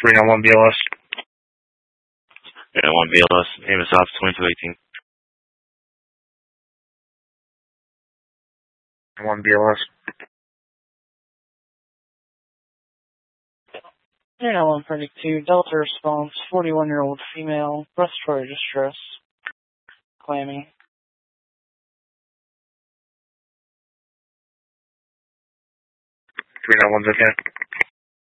391 BLS. 391 BLS, name is Officer 2218. 1 BLS. 132, Delta response, 41-year-old female, respiratory distress, claiming. 391's okay.